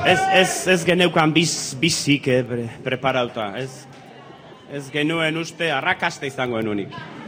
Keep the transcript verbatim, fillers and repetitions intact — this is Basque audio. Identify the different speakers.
Speaker 1: Ez, ez, ez geneukan biz, bizik eh, pre, preparauta, ez, ez genuen uste arrakasta izango enunik.